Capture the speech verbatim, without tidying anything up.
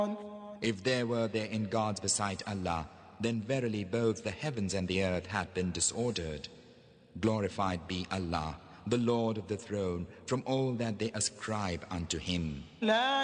If there were therein gods beside Allah, then verily both the heavens and the earth had been disordered. Glorified be Allah, the Lord of the throne, from all that they ascribe unto Him.